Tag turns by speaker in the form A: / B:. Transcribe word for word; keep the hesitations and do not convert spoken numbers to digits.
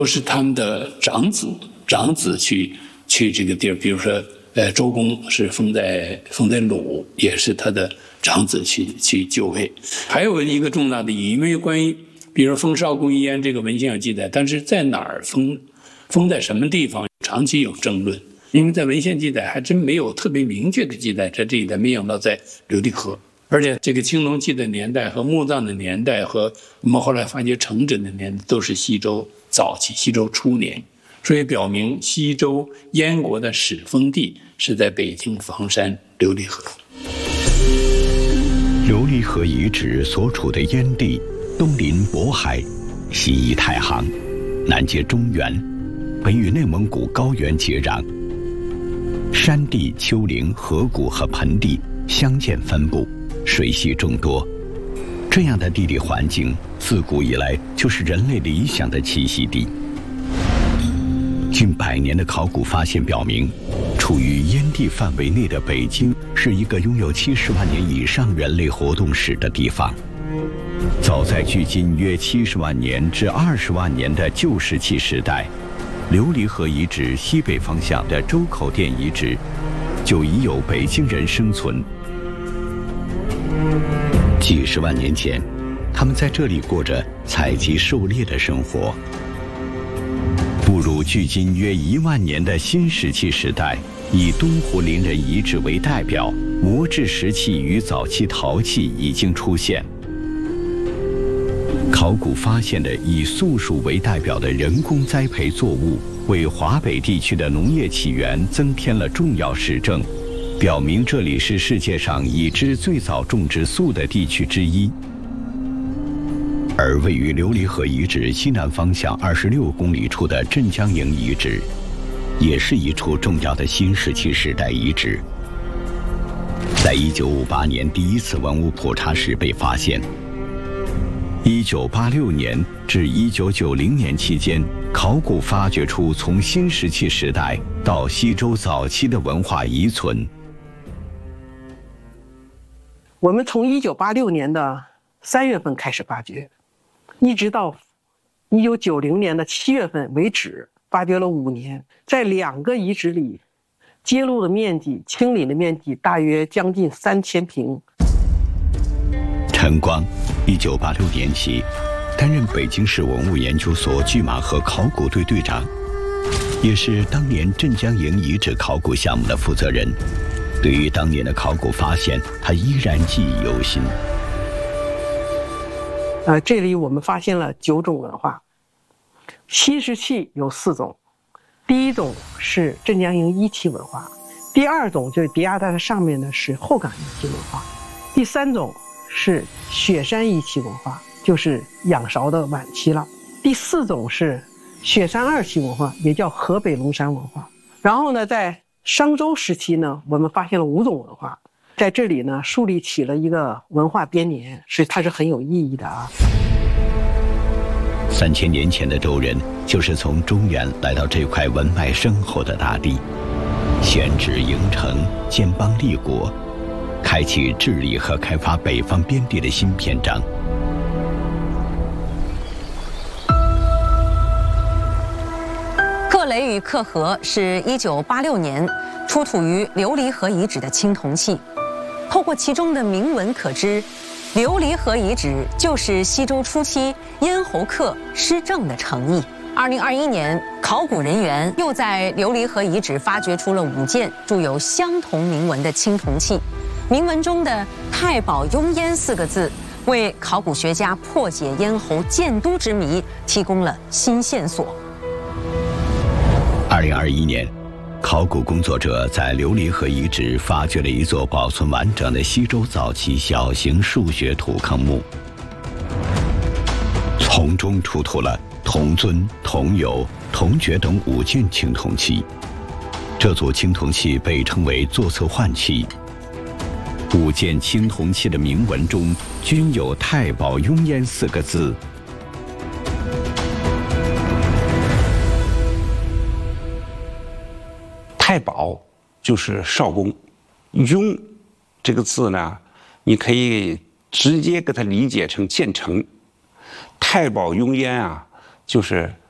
A: 都是他们的长子长子去去这个地儿，比如说呃周公是封在封在鲁，也是他的长子去去就位。还有一个重大的意义，因为关于比如封少公一焉这个文献有记载，但是在哪儿封封在什么地方，长期有争论。因为在文献记载还真没有特别明确的记载在这一带，没想到在琉璃河，而且这个青铜器的年代和墓葬的年代和我们后来发掘成枕的年代都是西周早期、西周初年，所以表明西周燕国的始封地是在北京房山琉璃河。
B: 琉璃河遗址所处的燕地，东临渤海，西依太行，南接中原，北与内蒙古高原接壤。山地、丘陵、河谷和盆地相间分布，水系众多。这样的地理环境自古以来就是人类理想的栖息地。近百年的考古发现表明，处于燕地范围内的北京是一个拥有七十万年以上人类活动史的地方。早在距今约七十万年至二十万年的旧石器时代，琉璃河遗址西北方向的周口店遗址就已有北京人生存。几十万年前，他们在这里过着采集狩猎的生活。步入距今约一万年的新石器时代，以东湖陵人遗址为代表，磨制石器与早期陶器已经出现。考古发现的以粟黍为代表的人工栽培作物，为华北地区的农业起源增添了重要实证，表明这里是世界上已知最早种植粟的地区之一。而位于琉璃河遗址西南方向二十六公里处的镇江营遗址，也是一处重要的新石器时代遗址。在一九五八年第一次文物普查时被发现。一九八六年至一九九零年期间，考古发掘出从新石器时代到西周早期的文化遗存。
C: 我们从一九八六年的三月份开始发掘，一直到一九九零年的七月份为止，发掘了五年。在两个遗址里，揭露的面积、清理的面积大约将近三千平。
B: 陈光，一九八六年起担任北京市文物研究所拒马河考古队队长，也是当年镇江营遗址考古项目的负责人。对于当年的考古发现，他依然记忆犹新。
C: 呃，这里我们发现了九种文化。新石器有四种，第一种是镇江营一期文化，第二种就是叠压在它上面的是后岗一期文化，第三种是雪山一期文化，就是仰韶的晚期了。第四种是雪山二期文化，也叫河北龙山文化。然后呢，在商周时期呢，我们发现了五种文化，在这里呢树立起了一个文化编年，所以它是很有意义的啊。
B: 三千年前的周人就是从中原来到这块文脉深厚的大地，选址营城，建邦立国，开启治理和开发北方边地的新篇章。
D: 克雷与克河是一九八六年出土于琉璃河遗址的青铜器，透过其中的铭文可知，琉璃河遗址就是西周初期咽喉刻施政的诚意。二零二一年，考古人员又在琉璃河遗址发掘出了五件铸有相同铭文的青铜器。铭文中的“太保雍燕”四个字，为考古学家破解咽喉建都之谜提供了新线索。
B: 二零二一年，考古工作者在琉璃河遗址发掘了一座保存完整的西周早期小型数学土坑墓，从中出土了铜尊、铜牖、铜爵等五件青铜器。这组青铜器被称为坐测换器。五件青铜器的铭文中均有“太保雍燕”四个字。
E: 太保就是少公，雍这个字呢，你可以直接给它理解成建成。太保雍燕啊，就是